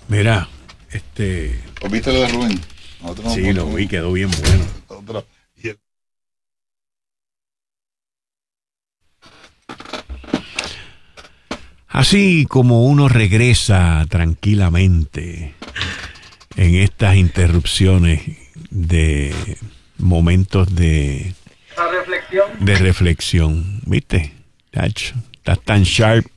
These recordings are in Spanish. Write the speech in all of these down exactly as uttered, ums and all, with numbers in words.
Mira, este... ¿Has visto lo de Rubén? Nosotros sí, lo vi, quedó bien bueno. Otro, y el... Así como uno regresa tranquilamente en estas interrupciones de momentos de... La reflexión. De reflexión, ¿viste? Tacho, estás tan sharp.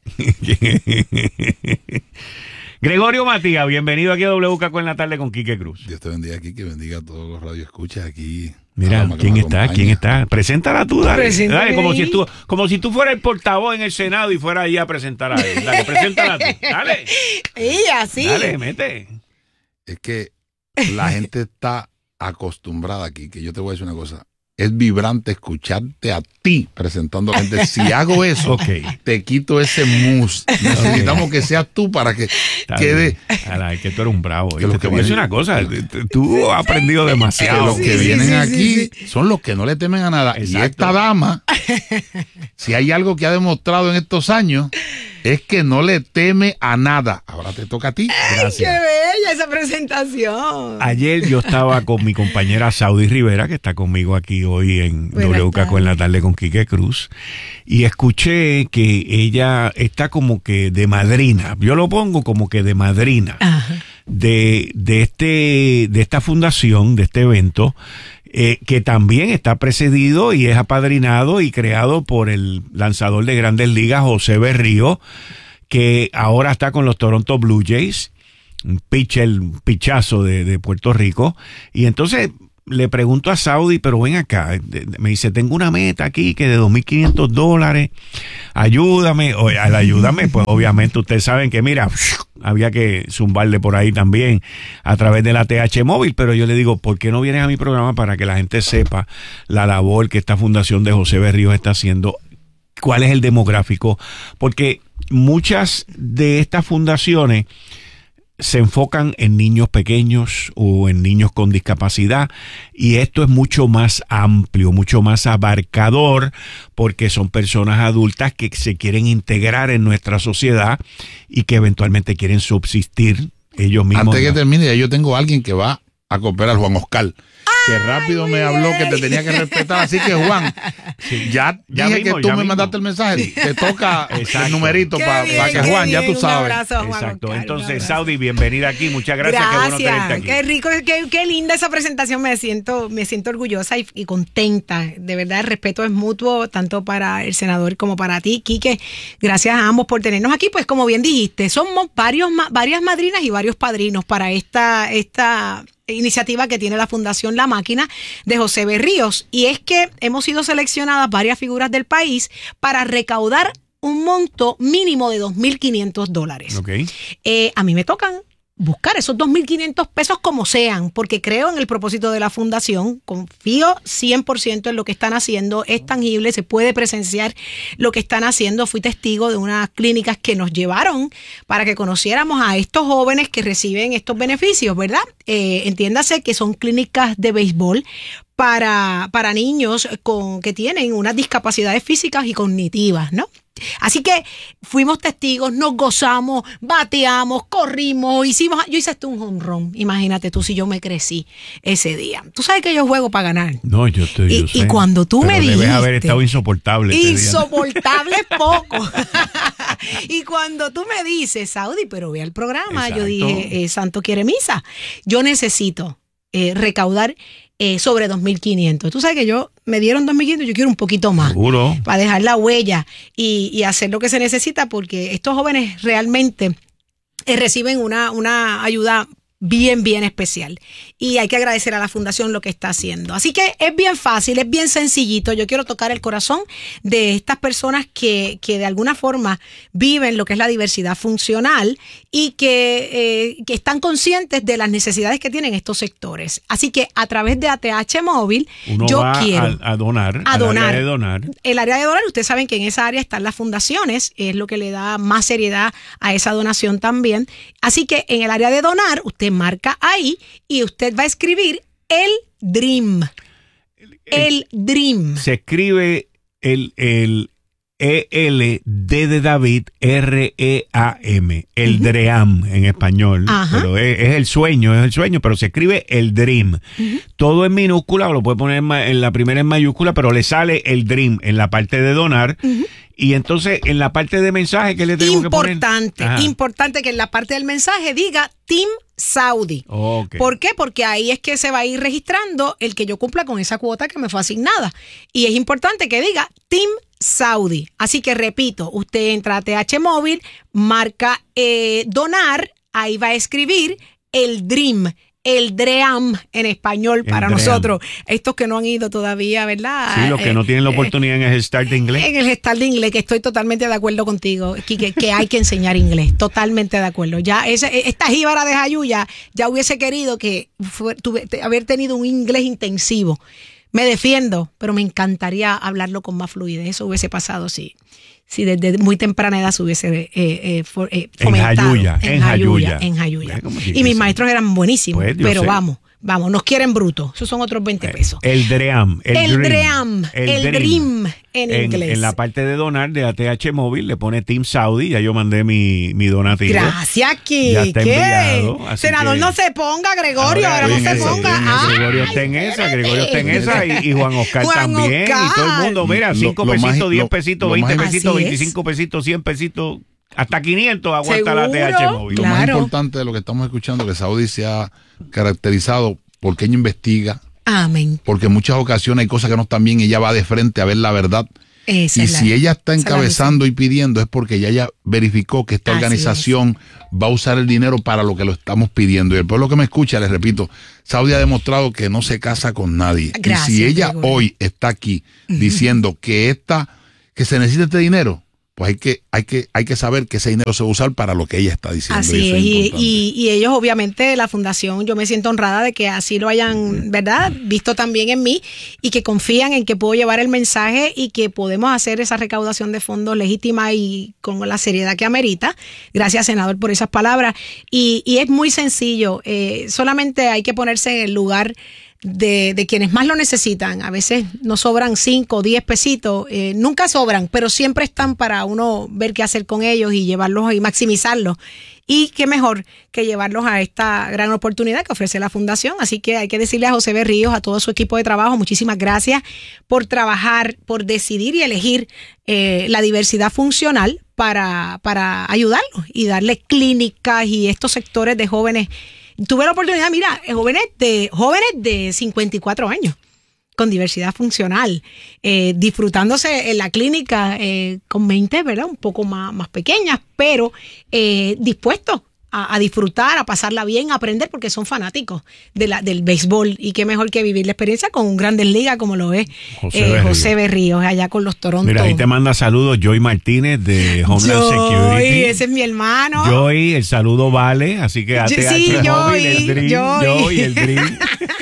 Gregorio Matías, bienvenido aquí a W K Q en la tarde con Quique Cruz. Dios te bendiga aquí, que bendiga a todos los radioescuchas aquí. Mira, ¿quién está? ¿Quién está? Preséntala tú, dale. Dale, como si tú, como si tú fueras el portavoz en el Senado y fueras ahí a presentar a él. Dale, preséntala tú. Dale. Y así. Dale, mete. Es que la gente está acostumbrada aquí, que yo te voy a decir una cosa. Es vibrante escucharte a ti presentando a la gente. Si hago eso, okay, te quito ese mus. Necesitamos okay. que seas tú para que Está quede. Ala, que tú eres un bravo. Que te, te voy a decir una cosa. Tú has aprendido demasiado. Que los que sí, vienen sí, aquí sí, sí. son los que no le temen a nada. Exacto. Y esta dama, si hay algo que ha demostrado en estos años, es que no le teme a nada. Ahora te toca a ti. Gracias. ¡Qué bella esa presentación! Ayer yo estaba con mi compañera Saudi Rivera, que está conmigo aquí hoy en W K Q en la tarde con Quique Cruz, y escuché que ella está como que de madrina. Yo lo pongo como que de madrina de, de, este, de esta fundación, de este evento, Eh, que también está precedido y es apadrinado y creado por el lanzador de Grandes Ligas, José Berríos, que ahora está con los Toronto Blue Jays, un pitcher, un pichazo de, de Puerto Rico. Y entonces le pregunto a Saudi, pero ven acá, me dice, tengo una meta aquí que de dos mil quinientos dólares, ayúdame. O, al ayúdame, pues obviamente ustedes saben que mira, había que zumbarle por ahí también a través de la T H móvil, pero yo le digo, ¿por qué no vienes a mi programa para que la gente sepa la labor que esta fundación de José Berríos está haciendo? ¿Cuál es el demográfico? Porque muchas de estas fundaciones se enfocan en niños pequeños o en niños con discapacidad, y esto es mucho más amplio, mucho más abarcador, porque son personas adultas que se quieren integrar en nuestra sociedad y que eventualmente quieren subsistir ellos mismos. Antes que termine, ya yo tengo a alguien que va a cooperar, Juan Oscar, que rápido me habló que te tenía que respetar, así que Juan, sí, ya, ya dije mismo, que tú me mismo. mandaste el mensaje, te toca el numerito para pa que Juan, bien, ya tú sabes. Abrazo, Juan Exacto, Oscar, entonces Saudi, bienvenida aquí, muchas gracias, gracias. Qué bueno tenerte aquí. Qué rico, qué, qué linda esa presentación, me siento, me siento orgullosa y, y contenta, de verdad el respeto es mutuo, tanto para el senador como para ti, Quique, gracias a ambos por tenernos aquí, pues como bien dijiste, somos varios, varias madrinas y varios padrinos para esta, esta iniciativa que tiene la Fundación La Máquina de José Berríos, y es que hemos sido seleccionadas varias figuras del país para recaudar un monto mínimo de dos mil quinientos dólares. Okay. Eh, a mí me tocan buscar esos dos mil quinientos pesos como sean, porque creo en el propósito de la fundación, confío cien por ciento en lo que están haciendo, es tangible, se puede presenciar lo que están haciendo. Fui testigo de unas clínicas que nos llevaron para que conociéramos a estos jóvenes que reciben estos beneficios, ¿verdad? Eh, entiéndase que son clínicas de béisbol para, para niños con, que tienen unas discapacidades físicas y cognitivas, ¿no? Así que fuimos testigos, nos gozamos, bateamos, corrimos, hicimos, yo hice hasta un home run, imagínate tú si yo me crecí ese día. Tú sabes que yo juego para ganar. No, yo estoy, y, yo sé, y cuando tú pero me dijiste, debes haber estado insoportable. Insoportable es poco. Y cuando tú me dices, Saudi, pero ve al programa, exacto, yo dije, eh, Santo quiere misa. Yo necesito eh, recaudar Eh, sobre dos mil quinientos. Tú sabes que yo me dieron dos mil quinientos, yo quiero un poquito más. Seguro. Para dejar la huella y, y hacer lo que se necesita, porque estos jóvenes realmente eh, reciben una, una ayuda bien, bien especial. Y hay que agradecer a la Fundación lo que está haciendo. Así que es bien fácil, es bien sencillito. Yo quiero tocar el corazón de estas personas que, que de alguna forma viven lo que es la diversidad funcional y que, eh, que están conscientes de las necesidades que tienen estos sectores. Así que a través de A T H Móvil, Uno yo va quiero a, a donar, a donar. Área de donar. El área de donar, ustedes saben que en esa área están las fundaciones, es lo que le da más seriedad a esa donación también. Así que en el área de donar, usted marca ahí y usted va a escribir el DREAM. El, el DREAM. Se escribe el, el E L D de David R E A M, el uh-huh. Dream en español, uh-huh. pero es, es el sueño, es el sueño, pero se escribe el Dream. Uh-huh. Todo en minúscula, o lo puede poner en, en la primera en mayúscula, pero le sale el Dream en la parte de donar. Uh-huh. Y entonces en la parte de mensaje, ¿qué le tenemos importante, que poner? Importante, importante que en la parte del mensaje diga Team Saudi. Okay. ¿Por qué? Porque ahí es que se va a ir registrando el que yo cumpla con esa cuota que me fue asignada. Y es importante que diga Team Saudi. Así que repito, usted entra a T H Móvil, marca eh, donar, ahí va a escribir el Dream, el Dream en español para el nosotros. Estos que no han ido todavía, ¿verdad? Sí, los que eh, no tienen la oportunidad eh, en el Start de inglés. En el Start de inglés, que estoy totalmente de acuerdo contigo, Quique, que hay que enseñar inglés. Totalmente de acuerdo. Ya ese, esta jíbara de Jayuya ya hubiese querido que fue, tuve, haber tenido un inglés intensivo. Me defiendo, pero me encantaría hablarlo con más fluidez. Eso hubiese pasado si, si desde muy temprana edad se hubiese eh, eh, for, eh, fomentado. En Jayuya, en Jayuya. En Jayuya. Y mis maestros eran buenísimos, pues, pero sé. vamos. Vamos, nos quieren brutos. Esos son otros veinte pesos. El Dream. El, el Dream. El, el Dream, dream en, en inglés. En la parte de donar de A T H Móvil le pone Team Saudi. Ya yo mandé mi, mi donativo. Gracias, Quique. Ya está enviado. Senador, que... no se ponga, Gregorio. Ahora, ahora no se eso, ponga. Ah, Gregorio está en esa, Gregorio está en esa. Y, y Juan Oscar Juan también. Oscar. Y todo el mundo, mira, cinco lo, lo pesitos, más, diez lo, pesitos, lo veinte más, pesitos, veinticinco pesitos, cien pesitos. Hasta quinientos aguanta la T H Móvil. Lo Claro. más importante de lo que estamos escuchando, que Saudi se ha caracterizado porque ella investiga. Amén. Porque en muchas ocasiones hay cosas que no están bien y ella va de frente a ver la verdad. Esa y es si la, ella está encabezando y pidiendo es porque ya ella verificó que esta Así organización es. va a usar el dinero para lo que lo estamos pidiendo. Y el pueblo que me escucha, les repito, Saudi ha demostrado que no se casa con nadie. Gracias, y si ella Gregorio. hoy está aquí diciendo que esta, que se necesita este dinero, pues hay que, hay que, hay que saber que ese dinero se va a usar para lo que ella está diciendo. Así y eso es, es y, importante. y, y ellos obviamente, la fundación, yo me siento honrada de que así lo hayan, ¿verdad?, visto también en mí y que confían en que puedo llevar el mensaje y que podemos hacer esa recaudación de fondos legítima y con la seriedad que amerita. Gracias, senador, por esas palabras. Y, y es muy sencillo, eh, solamente hay que ponerse en el lugar De, de quienes más lo necesitan. A veces nos sobran cinco o diez pesitos, eh, nunca sobran, pero siempre están para uno ver qué hacer con ellos y llevarlos y maximizarlos. Y qué mejor que llevarlos a esta gran oportunidad que ofrece la Fundación. Así que hay que decirle a José Berríos, a todo su equipo de trabajo, muchísimas gracias por trabajar, por decidir y elegir eh, la diversidad funcional para, para ayudarlos y darles clínicas y estos sectores de jóvenes. Tuve la oportunidad, mira, jóvenes de jóvenes de cincuenta y cuatro años, con diversidad funcional, eh, disfrutándose en la clínica eh, con veinte, ¿verdad? Un poco más, más pequeñas, pero eh, dispuestos a, a disfrutar, a pasarla bien, a aprender, porque son fanáticos de la, del béisbol. Y qué mejor que vivir la experiencia con un Grandes Ligas como lo es José, eh, Berríos. José Berríos, allá con los Toronto. Mira, ahí te manda saludos Joy Martínez de Homeland Joy, Security. Ese es mi hermano. Joy, el saludo vale, así que A T H sí, Móvil, el Dream, Joy. Joy, el Dream.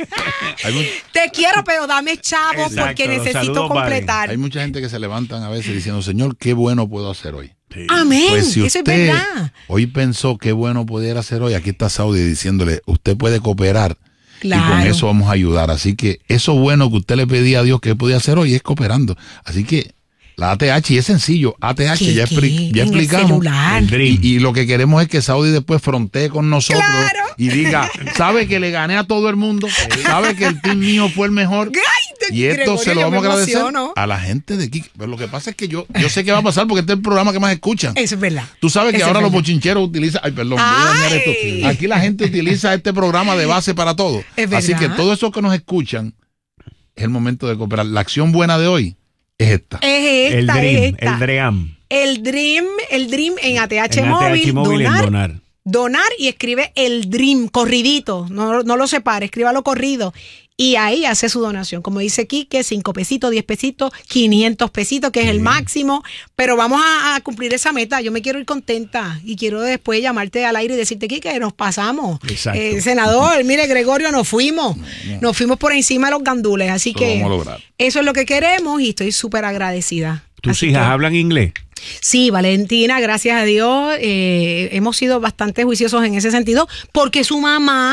Te quiero, pero dame chavo. Exacto, porque necesito completar. Valen. Hay mucha gente que se levantan a veces diciendo, Señor, qué bueno puedo hacer hoy. Sí. Amén, pues si eso usted es verdad. Hoy pensó qué bueno pudiera hacer hoy, aquí está Saudi diciéndole, usted puede cooperar. Claro. Y con eso vamos a ayudar. Así que eso bueno que usted le pedía a Dios que podía hacer hoy es cooperando. Así que la A T H, y es sencillo, A T H, ya, expli ya explicamos. Y, y lo que queremos es que Saudi después frontee con nosotros, claro, y diga, ¿sabe que le gané a todo el mundo? ¿Sabe que el team mío fue el mejor? Y esto Gregorio, se lo vamos a agradecer emociono. a la gente de aquí. Pero lo que pasa es que yo yo sé qué va a pasar porque este es el programa que más escuchan. Eso es verdad. Tú sabes que Eso ahora es los verdad. bochincheros utilizan... Ay, perdón, Ay. voy a dañar esto. Aquí la gente utiliza este programa de base para todo. Es Así que todos esos que nos escuchan, es el momento de cooperar. La acción buena de hoy es esta. Es esta, el Dream, es esta. el Dream. El Dream, el Dream en A T H en Móvil, A T H Móvil donar, en donar. Donar y escribe el Dream, corridito, no, no lo separe, escríbalo corrido. Y ahí hace su donación. Como dice Quique, cinco pesitos, diez pesitos, quinientos pesitos, que es el máximo. Pero vamos a, a cumplir esa meta. Yo me quiero ir contenta y quiero después llamarte al aire y decirte, Quique, nos pasamos. Eh, senador, mire, Gregorio, nos fuimos. No, no. Nos fuimos por encima de los gandules. Así eso que eso es lo que queremos y estoy súper agradecida. ¿Tus así hijas que, hablan inglés? Sí, Valentina, gracias a Dios, eh, hemos sido bastante juiciosos en ese sentido, porque su mamá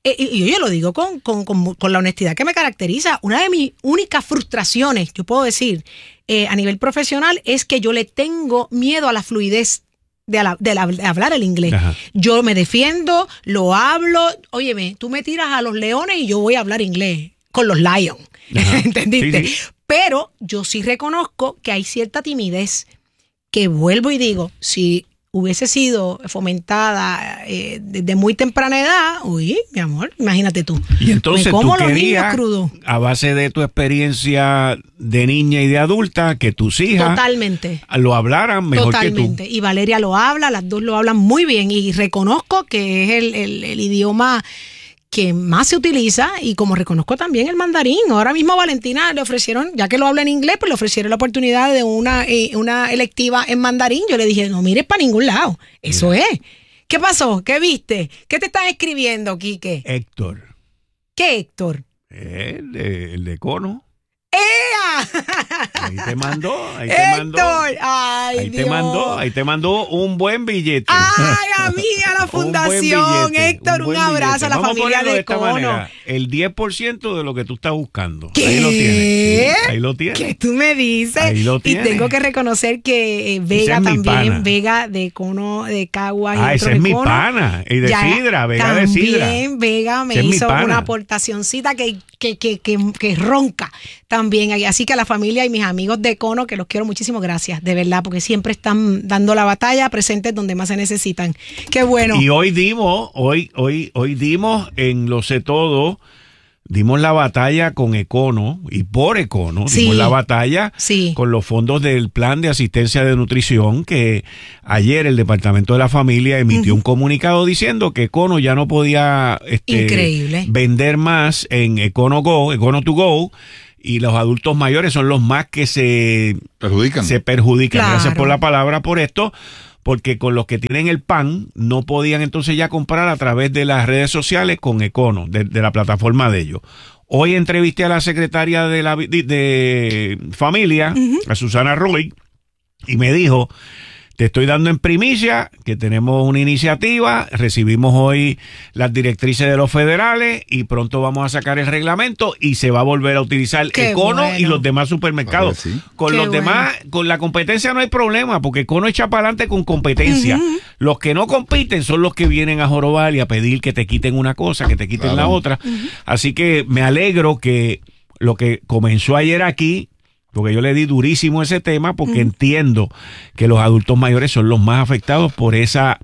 eh, y yo lo digo con, con, con, con la honestidad que me caracteriza, una de mis únicas frustraciones, yo puedo decir, eh, a nivel profesional, es que yo le tengo miedo a la fluidez de, la, de, la, de hablar el inglés. Ajá. Yo me defiendo, lo hablo, óyeme, tú me tiras a los leones y yo voy a hablar inglés con los Lions, ¿entendiste? Sí, sí. Pero yo sí reconozco que hay cierta timidez que vuelvo y digo, si hubiese sido fomentada eh, desde muy temprana edad, uy, mi amor, imagínate tú. Y entonces tú querías, a base de tu experiencia de niña y de adulta, que tus hijas Totalmente. lo hablaran mejor Totalmente. que tú. Y Valeria lo habla, las dos lo hablan muy bien y reconozco que es el, el, el idioma que más se utiliza y como reconozco también el mandarín. Ahora mismo a Valentina le ofrecieron, ya que lo habla en inglés, pues le ofrecieron la oportunidad de una, eh, una electiva en mandarín. Yo le dije, no mires para ningún lado. Eso Mira. es. ¿Qué pasó? ¿Qué viste? ¿Qué te están escribiendo, Quique? Héctor. ¿Qué Héctor? El de, el de Cono. ¡Ea! Ahí te mandó, ahí te Héctor. mandó. Ay, ahí Dios. te mandó, ahí te mandó un buen billete. Ay, a mí, a la fundación. Billete, Héctor, un, un abrazo billete. a la Vamos familia a de, de Cono. Manera, el diez por ciento de lo que tú estás buscando. ¿Qué? Ahí lo tienes. Sí, ahí lo tienes. ¿Qué tú me dices? Ahí lo tienes. Y tengo que reconocer que eh, Vega es también, Vega de Cono, de Caguas. Ah, y ese de es mi Cono. pana. Y de ya, Sidra, Vega también de Sidra. También Vega me ese hizo una aportacioncita que, que, que, que, que ronca también. Así que a la familia y mis amigos de Cono, que los quiero muchísimo, gracias, de verdad, porque siempre están dando la batalla, presentes donde más se necesitan. Qué bueno. Y hoy dimos, hoy, hoy, hoy dimos en Lo Sé Todo, dimos la batalla con Econo y por Econo, sí, dimos la batalla sí. con los fondos del Plan de Asistencia de Nutrición, que ayer el Departamento de la Familia emitió uh-huh. un comunicado diciendo que Econo ya no podía este, Increíble. vender más en Econo Go, Econo to Go, y los adultos mayores son los más que se perjudican. Se perjudican. Claro. Gracias por la palabra por esto, porque con los que tienen el P A N no podían entonces ya comprar a través de las redes sociales con Econo, de, de la plataforma de ellos. Hoy entrevisté a la secretaria de la de, de Familia, uh-huh. a Susana Roy, y me dijo, te estoy dando en primicia que tenemos una iniciativa, recibimos hoy las directrices de los federales y pronto vamos a sacar el reglamento y se va a volver a utilizar Qué Econo bueno. y los demás supermercados. Sí. Con Qué los bueno. demás, con la competencia no hay problema, porque Econo echa para adelante con competencia. Uh-huh. Los que no compiten son los que vienen a jorobar y a pedir que te quiten una cosa, que te quiten claro. la otra. Uh-huh. Así que me alegro que lo que comenzó ayer aquí, porque yo le di durísimo ese tema, porque uh-huh. entiendo que los adultos mayores son los más afectados por esa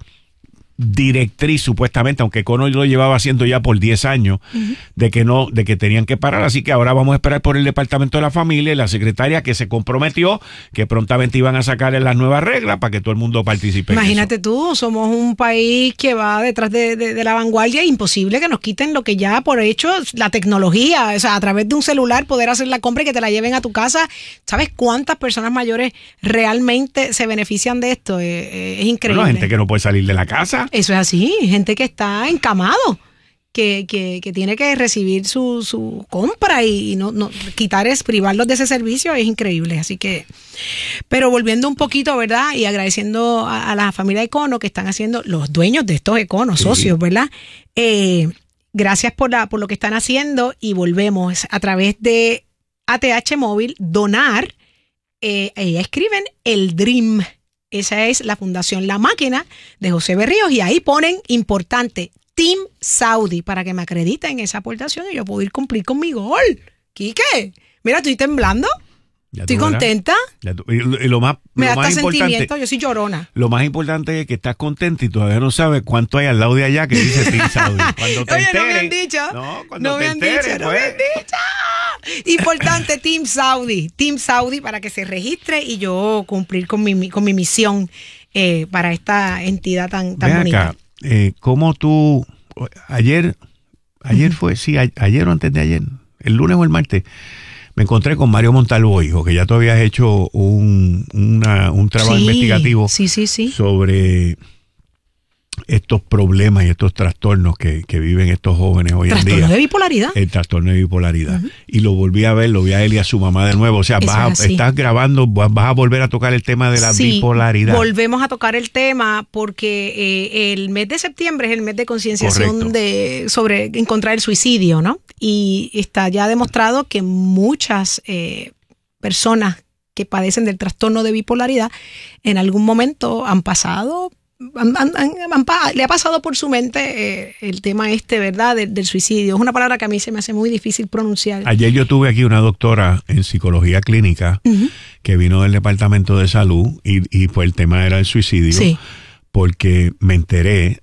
directriz, supuestamente, aunque Econo lo llevaba haciendo ya por diez años, uh-huh. de que no, de que tenían que parar. Así que ahora vamos a esperar por el Departamento de la Familia y la secretaria que se comprometió que prontamente iban a sacar las nuevas reglas para que todo el mundo participe. Imagínate en eso. tú, somos un país que va detrás de, de, de la vanguardia, imposible que nos quiten lo que ya por hecho, la tecnología, o sea, a través de un celular poder hacer la compra y que te la lleven a tu casa. ¿Sabes cuántas personas mayores realmente se benefician de esto? Es, es increíble. Bueno, gente que no puede salir de la casa. Eso es así, gente que está encamado, que, que, que tiene que recibir su, su compra y, y no, no quitar es privarlos de ese servicio, es increíble. Así que, pero volviendo un poquito, ¿verdad? Y agradeciendo a, a la familia Econo que están haciendo, los dueños de estos Econos, sí. socios, ¿verdad? Eh, gracias por, la, por lo que están haciendo y volvemos a través de A T H Móvil, donar, eh, eh, escriben el Dream. Esa es la Fundación La Máquina de José Berríos y ahí ponen importante Team Saudi para que me acrediten esa aportación y yo puedo ir cumplir con mi gol. Quique, mira, estoy temblando. Ya estoy verás. contenta. Ya tú, y, lo, y lo más, me lo da más hasta importante, sentimiento, yo soy llorona. Lo más importante es que estás contenta y todavía no sabes cuánto hay al lado de allá que dice Team Saudi. Cuando te Oye, enteres, no me han dicho. No, cuando no te me han enteres, dicho, pues, no me han dicho. Importante, Team Saudi. Team Saudi para que se registre y yo cumplir con mi, con mi misión eh, para esta entidad tan, tan Ven bonita. Acá, eh, ¿cómo tú, ayer, ayer uh-huh. fue, sí, a, ayer o antes de ayer, el lunes o el martes, me encontré con Mario Montalvo, hijo, que ya tú habías hecho un, una, un trabajo sí, investigativo sí, sí, sí. sobre estos problemas y estos trastornos que, que viven estos jóvenes hoy en día. Trastorno de bipolaridad. El trastorno de bipolaridad. Uh-huh. Y lo volví a ver, lo vi a él y a su mamá de nuevo. O sea, vas a, estás grabando, vas a volver a tocar el tema de la sí, bipolaridad. Volvemos a tocar el tema porque eh, el mes de septiembre es el mes de concienciación de sobre encontrar el suicidio, ¿no? Y está ya demostrado que muchas eh, personas que padecen del trastorno de bipolaridad en algún momento han pasado Han, han, han, han, le ha pasado por su mente eh, el tema este, ¿verdad? Del, del suicidio. Es una palabra que a mí se me hace muy difícil pronunciar. Ayer yo tuve aquí una doctora en psicología clínica uh-huh. que vino del departamento de salud y, y pues el tema era el suicidio. Sí. Porque me enteré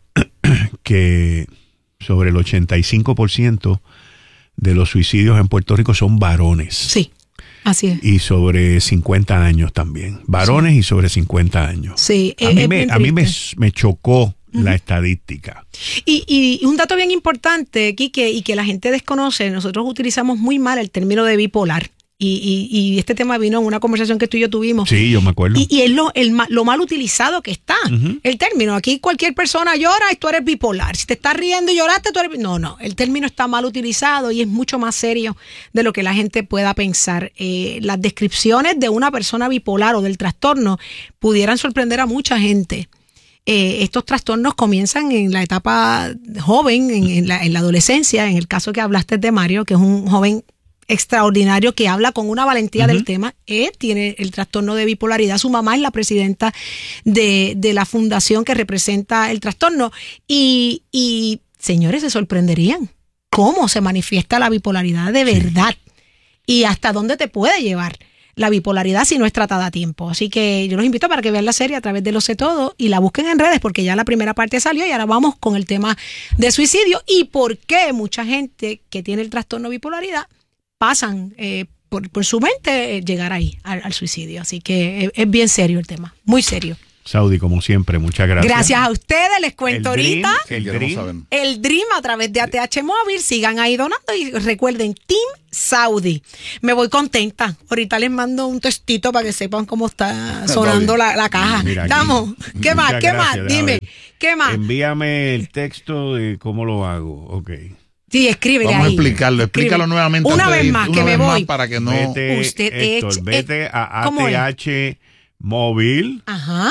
que sobre el ochenta y cinco por ciento de los suicidios en Puerto Rico son varones. Sí. Así es. Y sobre cincuenta años también. Varones sí. y sobre cincuenta años. Sí. A mí, me, a mí me, me chocó uh-huh. la estadística. Y, y un dato bien importante, Quique, y que la gente desconoce, nosotros utilizamos muy mal el término de bipolar. Y, y, y este tema vino en una conversación que tú y yo tuvimos. Sí, yo me acuerdo. Y, y es lo, el, lo mal utilizado que está. Uh-huh. El término, aquí cualquier persona llora y tú eres bipolar. Si te estás riendo y lloraste, tú eres... No, no, el término está mal utilizado y es mucho más serio de lo que la gente pueda pensar. Eh, las descripciones de una persona bipolar o del trastorno pudieran sorprender a mucha gente. Eh, estos trastornos comienzan en la etapa joven, en, en, la, en la adolescencia, en el caso que hablaste de Mario, que es un joven extraordinario que habla con una valentía uh-huh. del tema. Él tiene el trastorno de bipolaridad. Su mamá es la presidenta de, de la fundación que representa el trastorno. Y, y, señores, se sorprenderían cómo se manifiesta la bipolaridad de verdad sí. y hasta dónde te puede llevar la bipolaridad si no es tratada a tiempo. Así que yo los invito para que vean la serie a través de Lo Sé Todo y la busquen en redes porque ya la primera parte salió y ahora vamos con el tema de suicidio y por qué mucha gente que tiene el trastorno de bipolaridad pasan eh, por, por su mente eh, llegar ahí, al, al suicidio. Así que es, es bien serio el tema, muy serio. Saudi, como siempre, muchas gracias. Gracias a ustedes, les cuento el ahorita. Dream, el, Dream. el Dream a través de A T H Móvil, sigan ahí donando y recuerden, Team Saudi. Me voy contenta. Ahorita les mando un textito para que sepan cómo está sonando la, la caja. Estamos. ¿Qué más? ¿Qué más? Dime, ¿qué más? Envíame el texto de cómo lo hago. Ok. Sí, escríbele Vamos ahí. a explicarlo, explícalo Escribe. nuevamente. Una vez más, que me voy. Para que no... Vete, Usted Héctor, es, vete a A T H Móvil. Ajá.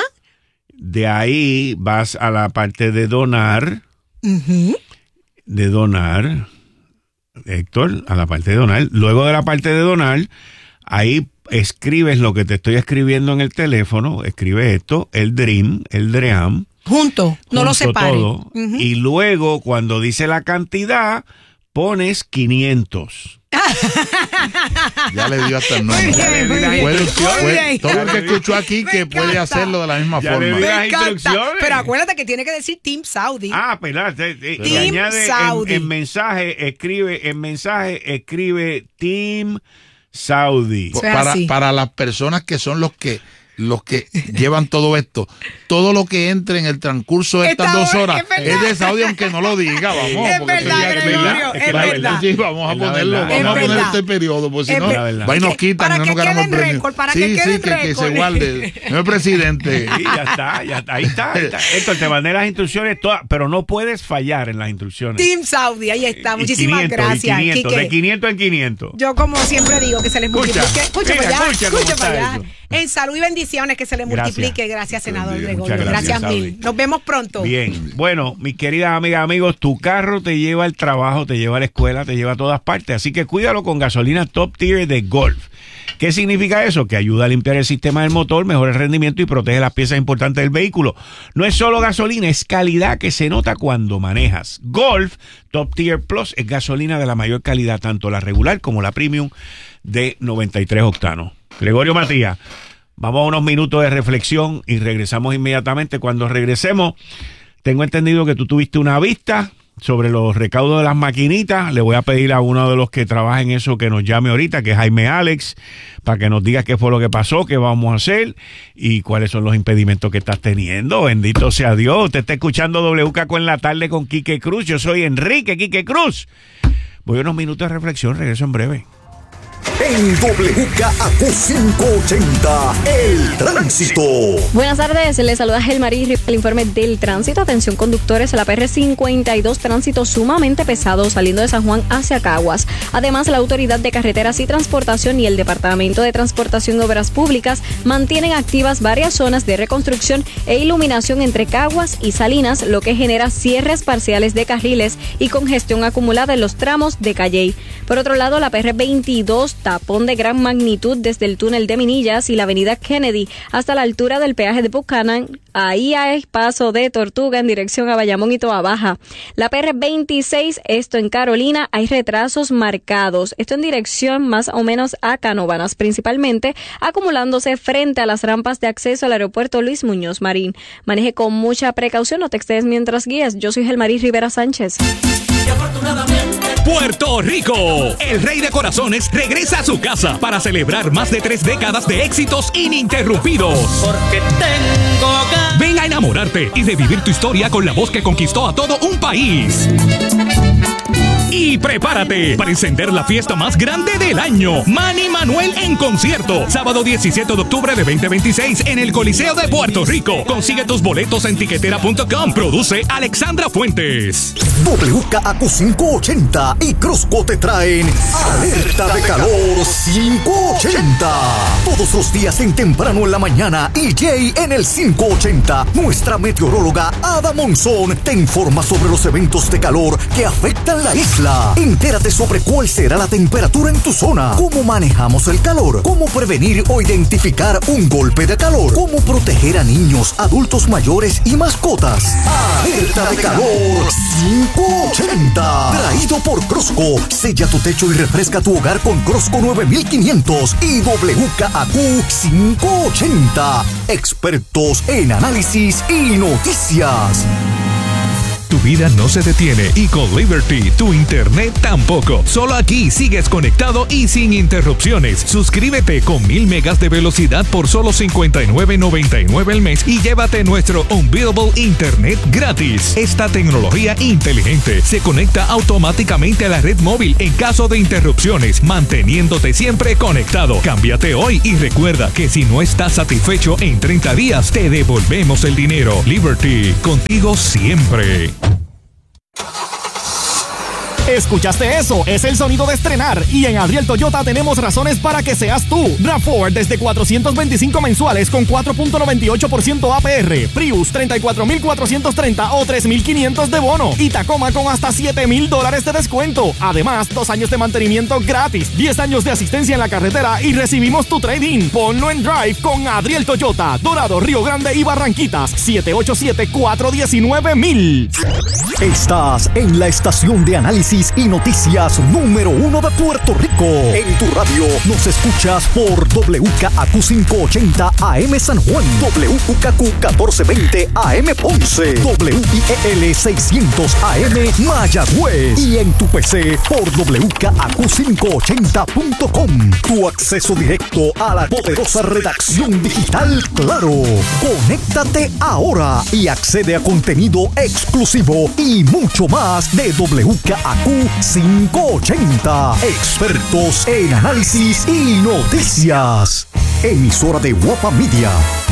De ahí vas a la parte de donar. Uh-huh. De donar. Héctor, a la parte de donar. Luego de la parte de donar, ahí escribes lo que te estoy escribiendo en el teléfono. Escribe esto, el Dream, el Dream. Junto, no lo separes. Todo, uh-huh. Y luego, cuando dice la cantidad, pones quinientos. Ya le dio hasta el nombre. Muy bien, muy bien. Puede, todo el que escuchó aquí Me que encanta. puede hacerlo de la misma Ya forma. le di las Me encanta. instrucciones. Pero acuérdate que tiene que decir Team Saudi. Ah, perdón. Te, te, Team añade Saudi. En, en mensaje, escribe, en mensaje, escribe Team Saudi. Eso es Para, así. para las personas que son los que los que llevan todo esto, todo lo que entre en el transcurso de estas Esta dos hora, horas es es de Saudi, aunque no lo diga, vamos. Es porque verdad, sería que- Gregorio, que- es que la verdad. Sí, vamos a Es la ponerlo, verdad. vamos Es a poner verdad. este periodo, porque si Es no, verdad. va y nos Que- quitan para y no que nos ganamos el quede en premio. récord, para sí, que sí, quede en que, que se récord. guarde. Señor presidente. Sí, ya está, ya está, ahí está. Ahí está. Héctor, te mandé las instrucciones todas, pero no puedes fallar en las instrucciones. Team Saudi, ahí está. Y Muchísimas quinientos, y gracias, quinientos, Quique. de quinientos en quinientos. Yo como siempre digo que se les Escucha, multiplique. Escucha mira, para allá, escucha escucha cómo para está allá. eso. En salud y bendiciones que se les Gracias. multiplique. Gracias, senador Bendiga. Gregorio. Muchas Gracias, gracias, mil. Saudi. Nos vemos pronto. Bien, bueno, mis queridas amigas, amigos, tu carro te lleva al trabajo, te lleva a la escuela, te lleva a todas partes, así que cuídalo con gasolina Top Tier de Golf. ¿Qué significa eso? Que ayuda a limpiar el sistema del motor, mejora el rendimiento y protege las piezas importantes del vehículo. No es solo gasolina, es calidad que se nota cuando manejas. Golf Top Tier Plus es gasolina de la mayor calidad, tanto la regular como la premium de noventa y tres octanos. Gregorio Matías, vamos a unos minutos de reflexión y regresamos inmediatamente. Cuando regresemos, tengo entendido que tú tuviste una vista sobre los recaudos de las maquinitas. Le voy a pedir a uno de los que trabaja en eso que nos llame ahorita, que es Jaime Alex, para que nos diga qué fue lo que pasó, qué vamos a hacer y cuáles son los impedimentos que estás teniendo. Bendito sea Dios. Usted está escuchando W K Q en la tarde con Quique Cruz. Yo soy Enrique Quique Cruz. Voy a unos minutos de reflexión, regreso en breve. en W K A Q quinientos ochenta, el tránsito. Buenas tardes, les saluda Gelmarí, el informe del tránsito. Atención conductores, a la P R cincuenta y dos, tránsito sumamente pesado saliendo de San Juan hacia Caguas. Además, la Autoridad de Carreteras y Transportación y el Departamento de Transportación y Obras Públicas mantienen activas varias zonas de reconstrucción e iluminación entre Caguas y Salinas, lo que genera cierres parciales de carriles y congestión acumulada en los tramos de Calley. Por otro lado, la P R veintidós, tapón de gran magnitud desde el túnel de Minillas y la avenida Kennedy hasta la altura del peaje de Buchanan. Ahí hay paso de Tortuga en dirección a Bayamón y Toa Baja. La P R veintiséis, esto en Carolina, hay retrasos marcados. Esto en dirección más o menos a Canóvanas, principalmente acumulándose frente a las rampas de acceso al aeropuerto Luis Muñoz Marín. Maneje con mucha precaución, no te excedes mientras guías. Yo soy Gelmarí Rivera Sánchez. Puerto Rico, el rey de corazones regresa a su casa para celebrar más de tres décadas de éxitos ininterrumpidos. Porque tengo ganas. Ven a enamorarte y revivir tu historia con la voz que conquistó a todo un país. Y prepárate para encender la fiesta más grande del año. Manny Manuel en concierto. Sábado diecisiete de octubre de veinte veintiséis en el Coliseo de Puerto Rico. Consigue tus boletos en tiquetera punto com. Produce Alexandra Fuentes. W K A Q quinientos ochenta y Cruzco te traen Alerta de Calor quinientos ochenta. Todos los días en temprano en la mañana y Jay en el quinientos ochenta. Nuestra meteoróloga Ada Monzón te informa sobre los eventos de calor que afectan la isla. Entérate sobre cuál será la temperatura en tu zona, cómo manejamos el calor, cómo prevenir o identificar un golpe de calor, cómo proteger a niños, adultos mayores y mascotas. Alerta de Calor quinientos ochenta. Traído por Cruzco. Sella tu techo y refresca tu hogar con Cruzco nueve mil quinientos y W K A Q quinientos ochenta. Expertos en análisis y noticias. Tu vida no se detiene y con Liberty tu internet tampoco. Solo aquí sigues conectado y sin interrupciones. Suscríbete con mil megas de velocidad por solo cincuenta y nueve noventa y nueve al mes y llévate nuestro Unbeatable Internet gratis. Esta tecnología inteligente se conecta automáticamente a la red móvil en caso de interrupciones, manteniéndote siempre conectado. Cámbiate hoy y recuerda que si no estás satisfecho en treinta días, te devolvemos el dinero. Liberty, contigo siempre. ¿Escuchaste eso? Es el sonido de estrenar. Y en Adriel Toyota tenemos razones para que seas tú. RAV cuatro desde cuatrocientos veinticinco mensuales con cuatro punto noventa y ocho por ciento A P R. Prius treinta y cuatro mil cuatrocientos treinta o tres mil quinientos de bono. Y Tacoma con hasta siete mil dólares de descuento. Además, dos años de mantenimiento gratis, diez años de asistencia en la carretera y recibimos tu trade-in. Ponlo en Drive con Adriel Toyota. Dorado, Río Grande y Barranquitas. siete ocho siete, cuatro uno nueve, mil. Estás en la estación de análisis y noticias número uno de Puerto Rico. En tu radio nos escuchas por W K A Q quinientos ochenta A M San Juan, W K Q catorce veinte A M Ponce, W I E L seiscientos A M Mayagüez y en tu P C por W K A Q quinientos ochenta punto com. Tu acceso directo a la poderosa redacción digital Claro. Conéctate ahora y accede a contenido exclusivo y mucho más de W K A Q quinientos ochenta. Expertos en análisis y noticias. Emisora de Guapa Media.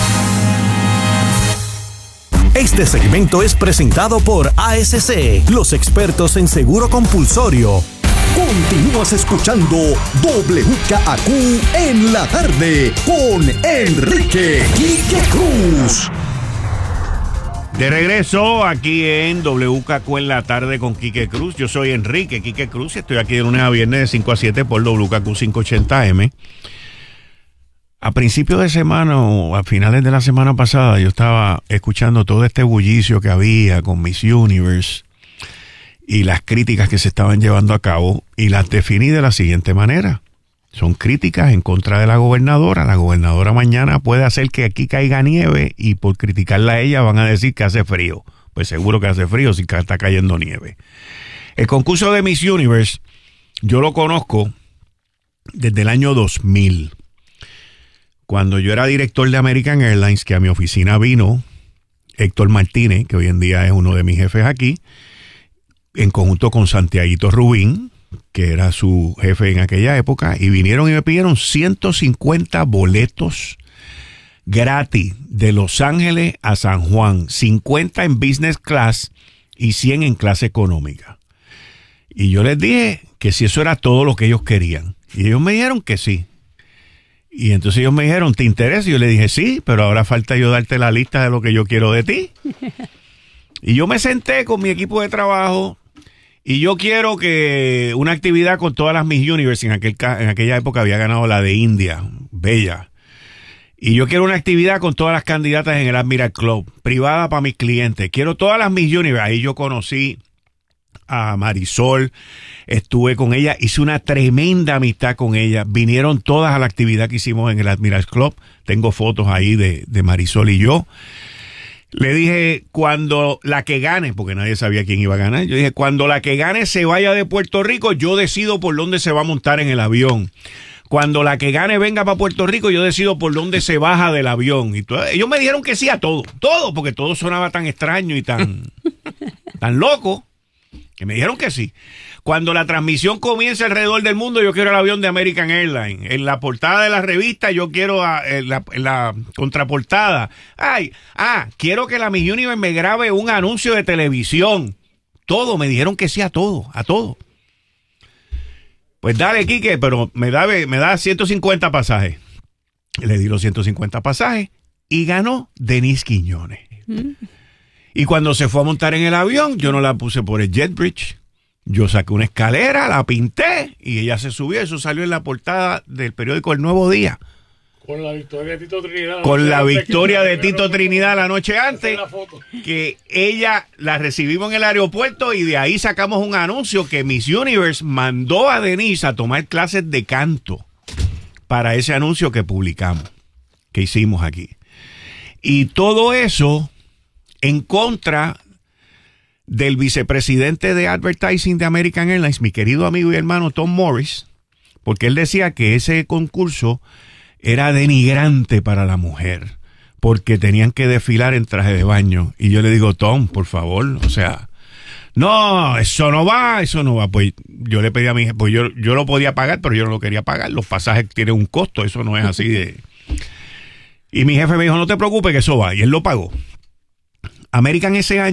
Este segmento es presentado por A S C, los expertos en seguro compulsorio. Continúas escuchando W K A Q en la tarde con Enrique Quique Cruz. De regreso aquí en W K Q en la tarde con Quique Cruz. Yo soy Enrique Quique Cruz y estoy aquí de lunes a viernes de cinco a siete por W K Q quinientos ochenta M. A principios de semana o a finales de la semana pasada yo estaba escuchando todo este bullicio que había con Miss Universe y las críticas que se estaban llevando a cabo y las definí de la siguiente manera. Son críticas en contra de la gobernadora. La gobernadora mañana puede hacer que aquí caiga nieve y por criticarla a ella van a decir que hace frío. Pues seguro que hace frío si está cayendo nieve. El concurso de Miss Universe yo lo conozco desde el año dos mil. Cuando yo era director de American Airlines, que a mi oficina vino Héctor Martínez, que hoy en día es uno de mis jefes aquí, en conjunto con Santiaguito Rubín, que era su jefe en aquella época, y vinieron y me pidieron ciento cincuenta boletos gratis de Los Ángeles a San Juan, cincuenta en business class y cien en clase económica. Y yo les dije que si eso era todo lo que ellos querían. Y ellos me dijeron que sí. Y entonces ellos me dijeron, ¿te interesa? Y yo le dije, sí, pero ahora falta yo darte la lista de lo que yo quiero de ti. Y yo me senté con mi equipo de trabajo y yo quiero que una actividad con todas las Miss Universe, en, aquel, en aquella época había ganado la de India, bella. Y yo quiero una actividad con todas las candidatas en el Admiral Club, privada para mis clientes. Quiero todas las Miss Universe. Ahí yo conocí a Marisol, estuve con ella, hice una tremenda amistad con ella. Vinieron todas a la actividad que hicimos en el Admiral Club. Tengo fotos ahí de, de Marisol y yo. Le dije, cuando la que gane, porque nadie sabía quién iba a ganar, yo dije, cuando la que gane se vaya de Puerto Rico, yo decido por dónde se va a montar en el avión. Cuando la que gane venga para Puerto Rico, yo decido por dónde se baja del avión. Y todo, ellos me dijeron que sí a todo, todo, porque todo sonaba tan extraño y tan, tan loco, que me dijeron que sí. Cuando la transmisión comience alrededor del mundo, yo quiero el avión de American Airlines. En la portada de la revista, yo quiero a, en, la, en la contraportada. Ay, ah, quiero que la Miss Universe me grabe un anuncio de televisión. Todo, me dijeron que sí a todo, a todo. Pues dale, Quique, pero me da, me da ciento cincuenta pasajes. Le di los ciento cincuenta pasajes y ganó Denise Quiñones. Mm. Y cuando se fue a montar en el avión, yo no la puse por el jet bridge. Yo saqué una escalera, la pinté y ella se subió. Eso salió en la portada del periódico El Nuevo Día. Con la victoria de Tito Trinidad. Con la victoria de Tito Trinidad la noche antes. Que ella la recibimos en el aeropuerto y de ahí sacamos un anuncio que Miss Universe mandó a Denise a tomar clases de canto para ese anuncio que publicamos, que hicimos aquí. Y todo eso en contra del vicepresidente de advertising de American Airlines, mi querido amigo y hermano Tom Morris, porque él decía que ese concurso era denigrante para la mujer, porque tenían que desfilar en traje de baño. Y yo le digo, Tom, por favor, o sea, no, eso no va, eso no va. Pues yo le pedí a mi jefe, pues yo, yo lo podía pagar, pero yo no lo quería pagar. Los pasajes tienen un costo, eso no es así de... Y mi jefe me dijo, no te preocupes que eso va, y él lo pagó. American ese año